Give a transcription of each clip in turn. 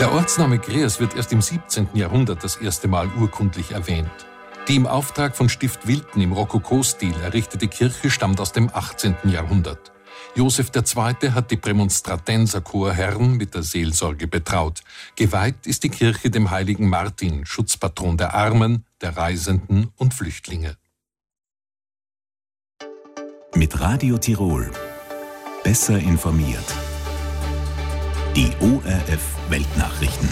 Der Ortsname Gräers wird erst im 17. Jahrhundert das erste Mal urkundlich erwähnt. Die im Auftrag von Stift Wilten im Rokokostil errichtete Kirche stammt aus dem 18. Jahrhundert. Josef II. Hat die Prämonstratenser Chorherren mit der Seelsorge betraut. Geweiht ist die Kirche dem heiligen Martin, Schutzpatron der Armen, der Reisenden und Flüchtlinge. Mit Radio Tirol. Besser informiert. Die ORF-Weltnachrichten.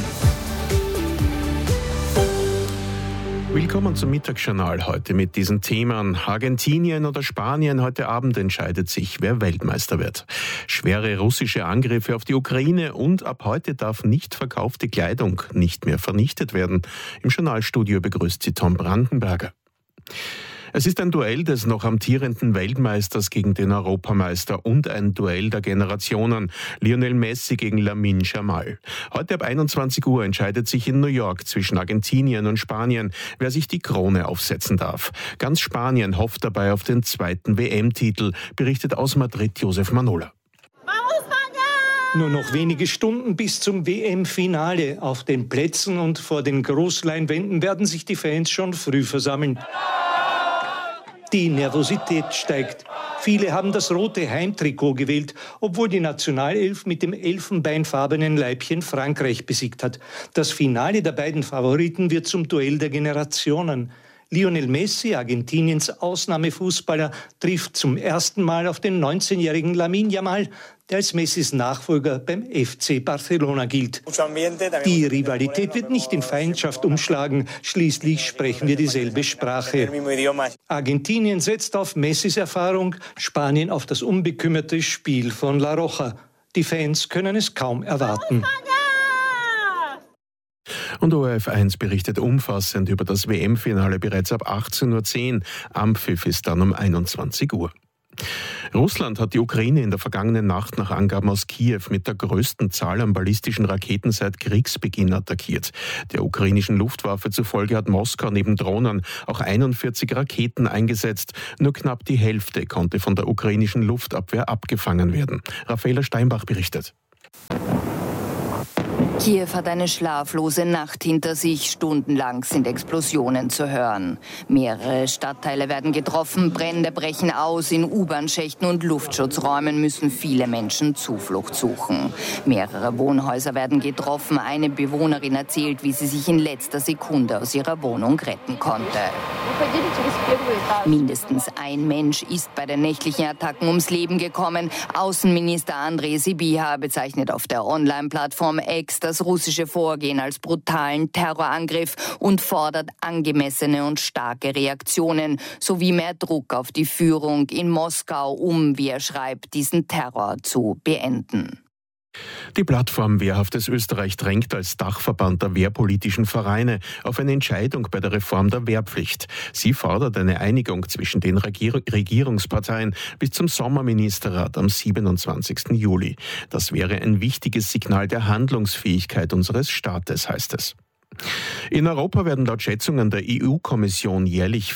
Willkommen zum Mittagsjournal heute mit diesen Themen. Argentinien oder Spanien, heute Abend entscheidet sich, wer Weltmeister wird. Schwere russische Angriffe auf die Ukraine und ab heute darf nicht verkaufte Kleidung nicht mehr vernichtet werden. Im Journalstudio begrüßt sie Tom Brandenberger. Es ist ein Duell des noch amtierenden Weltmeisters gegen den Europameister und ein Duell der Generationen. Lionel Messi gegen Lamine Yamal. Heute ab 21 Uhr entscheidet sich in New York zwischen Argentinien und Spanien, wer sich die Krone aufsetzen darf. Ganz Spanien hofft dabei auf den zweiten WM-Titel, berichtet aus Madrid Josef Manola. Nur noch wenige Stunden bis zum WM-Finale. Auf den Plätzen und vor den Großleinwänden werden sich die Fans schon früh versammeln. Die Nervosität steigt. Viele haben das rote Heimtrikot gewählt, obwohl die Nationalelf mit dem elfenbeinfarbenen Leibchen Frankreich besiegt hat. Das Finale der beiden Favoriten wird zum Duell der Generationen. Lionel Messi, Argentiniens Ausnahmefußballer, trifft zum ersten Mal auf den 19-jährigen Lamine Yamal, der als Messis Nachfolger beim FC Barcelona gilt. Die Rivalität wird nicht in Feindschaft umschlagen, schließlich sprechen wir dieselbe Sprache. Argentinien setzt auf Messis Erfahrung, Spanien auf das unbekümmerte Spiel von La Roja. Die Fans können es kaum erwarten. Und ORF1 berichtet umfassend über das WM-Finale bereits ab 18.10 Uhr. Ampfiff ist dann um 21 Uhr. Russland hat die Ukraine in der vergangenen Nacht nach Angaben aus Kiew mit der größten Zahl an ballistischen Raketen seit Kriegsbeginn attackiert. Der ukrainischen Luftwaffe zufolge hat Moskau neben Drohnen auch 41 Raketen eingesetzt. Nur knapp die Hälfte konnte von der ukrainischen Luftabwehr abgefangen werden. Raffaela Steinbach berichtet. Kiew hat eine schlaflose Nacht hinter sich. Stundenlang sind Explosionen zu hören. Mehrere Stadtteile werden getroffen, Brände brechen aus. In U-Bahn-Schächten und Luftschutzräumen müssen viele Menschen Zuflucht suchen. Mehrere Wohnhäuser werden getroffen. Eine Bewohnerin erzählt, wie sie sich in letzter Sekunde aus ihrer Wohnung retten konnte. Mindestens ein Mensch ist bei den nächtlichen Attacken ums Leben gekommen. Außenminister Andrej Sybiha bezeichnet auf der Online-Plattform X das russische Vorgehen als brutalen Terrorangriff und fordert angemessene und starke Reaktionen sowie mehr Druck auf die Führung in Moskau, um, wie er schreibt, diesen Terror zu beenden. Die Plattform Wehrhaftes Österreich drängt als Dachverband der wehrpolitischen Vereine auf eine Entscheidung bei der Reform der Wehrpflicht. Sie fordert eine Einigung zwischen den Regierungsparteien bis zum Sommerministerrat am 27. Juli. Das wäre ein wichtiges Signal der Handlungsfähigkeit unseres Staates, heißt es. In Europa werden laut Schätzungen der EU-Kommission jährlich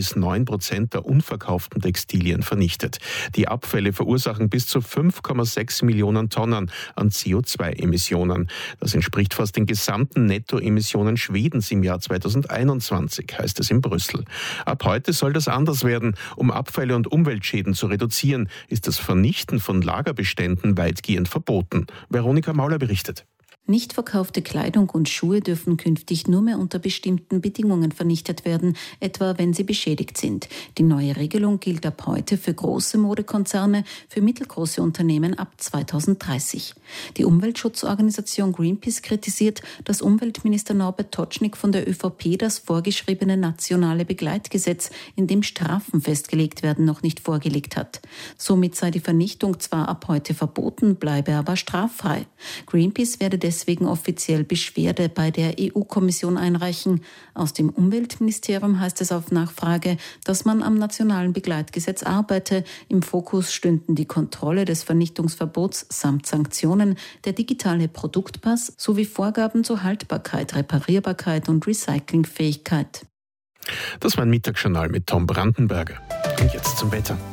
4-9% der unverkauften Textilien vernichtet. Die Abfälle verursachen bis zu 5,6 Millionen Tonnen an CO2-Emissionen. Das entspricht fast den gesamten Nettoemissionen Schwedens im Jahr 2021, heißt es in Brüssel. Ab heute soll das anders werden. Um Abfälle und Umweltschäden zu reduzieren, ist das Vernichten von Lagerbeständen weitgehend verboten. Veronika Mauler berichtet. Nicht verkaufte Kleidung und Schuhe dürfen künftig nur mehr unter bestimmten Bedingungen vernichtet werden, etwa wenn sie beschädigt sind. Die neue Regelung gilt ab heute für große Modekonzerne, für mittelgroße Unternehmen ab 2030. Die Umweltschutzorganisation Greenpeace kritisiert, dass Umweltminister Norbert Totschnig von der ÖVP das vorgeschriebene nationale Begleitgesetz, in dem Strafen festgelegt werden, noch nicht vorgelegt hat. Somit sei die Vernichtung zwar ab heute verboten, bleibe aber straffrei. Greenpeace werde deswegen offiziell Beschwerde bei der EU-Kommission einreichen. Aus dem Umweltministerium heißt es auf Nachfrage, dass man am nationalen Begleitgesetz arbeite. Im Fokus stünden die Kontrolle des Vernichtungsverbots samt Sanktionen, der digitale Produktpass sowie Vorgaben zur Haltbarkeit, Reparierbarkeit und Recyclingfähigkeit. Das war ein Mittagsjournal mit Tom Brandenberger. Und jetzt zum Wetter.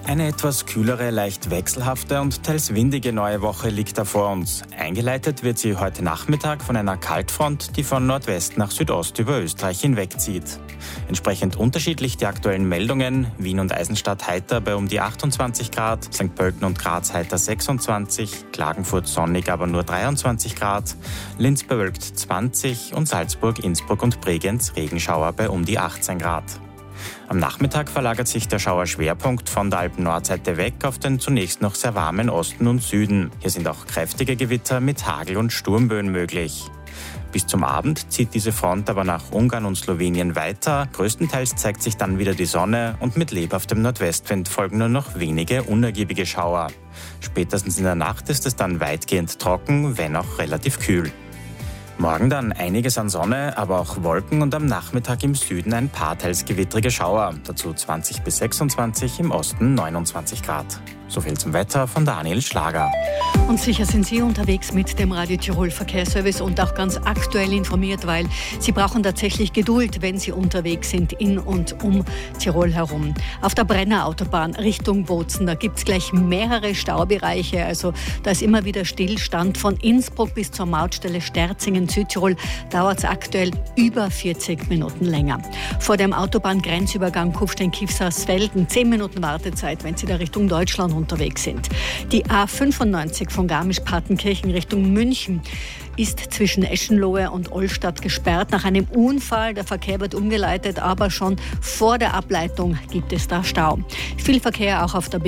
Eine etwas kühlere, leicht wechselhafte und teils windige neue Woche liegt da vor uns. Eingeleitet wird sie heute Nachmittag von einer Kaltfront, die von Nordwest nach Südost über Österreich hinwegzieht. Entsprechend unterschiedlich die aktuellen Meldungen. Wien und Eisenstadt heiter bei um die 28 Grad, St. Pölten und Graz heiter 26, Klagenfurt sonnig, aber nur 23 Grad, Linz bewölkt 20 und Salzburg, Innsbruck und Bregenz Regenschauer bei um die 18 Grad. Am Nachmittag verlagert sich der Schauerschwerpunkt von der Alpen-Nordseite weg auf den zunächst noch sehr warmen Osten und Süden. Hier sind auch kräftige Gewitter mit Hagel- und Sturmböen möglich. Bis zum Abend zieht diese Front aber nach Ungarn und Slowenien weiter. Größtenteils zeigt sich dann wieder die Sonne und mit lebhaftem Nordwestwind folgen nur noch wenige unergiebige Schauer. Spätestens in der Nacht ist es dann weitgehend trocken, wenn auch relativ kühl. Morgen dann einiges an Sonne, aber auch Wolken und am Nachmittag im Süden ein paar teils gewittrige Schauer. Dazu 20 bis 26, im Osten 29 Grad. So viel zum Wetter von Daniel Schlager. Und sicher sind Sie unterwegs mit dem Radio Tirol Verkehrsservice und auch ganz aktuell informiert, weil Sie brauchen tatsächlich Geduld, wenn Sie unterwegs sind in und um Tirol herum. Auf der Brennerautobahn Richtung Bozen, da gibt es gleich mehrere Staubereiche. Also da ist immer wieder Stillstand. Von Innsbruck bis zur Mautstelle Sterzingen, Südtirol, dauert es aktuell über 40 Minuten länger. Vor dem Autobahngrenzübergang Kufstein-Kiefsarsfelden 10 Minuten Wartezeit, wenn Sie da Richtung Deutschland unterwegs sind. Die A95 von Garmisch-Partenkirchen Richtung München ist zwischen Eschenlohe und Olstadt gesperrt nach einem Unfall. Der Verkehr wird umgeleitet, aber schon vor der Ableitung gibt es da Stau. Viel Verkehr auch auf der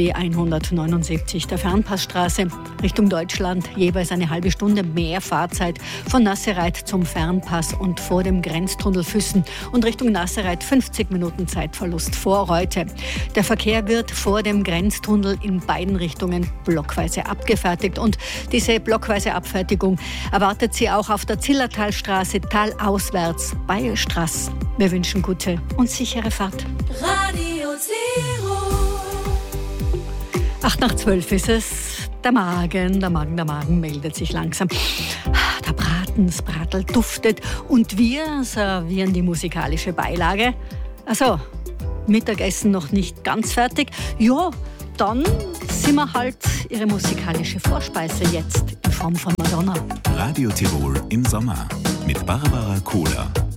B179, der Fernpassstraße Richtung Deutschland. Jeweils eine halbe Stunde mehr Fahrzeit von Nassereit zum Fernpass und vor dem Grenztunnel Füssen. Und Richtung Nassereit 50 Minuten Zeitverlust vor Reute. Der Verkehr wird vor dem Grenztunnel in beiden Richtungen blockweise abgefertigt. Und diese blockweise Abfertigung erwartet Sie auch auf der Zillertalstraße talauswärts bei Straß. Wir wünschen gute und sichere Fahrt. Radio Tirol. 8:12 ist es. Der Magen meldet sich langsam. Der Braten, das Bratel duftet und wir servieren die musikalische Beilage. Also, Mittagessen noch nicht ganz fertig. Ja, dann sind wir halt Ihre musikalische Vorspeise jetzt in Form von Madonna. Radio Tirol im Sommer mit Barbara Kohler.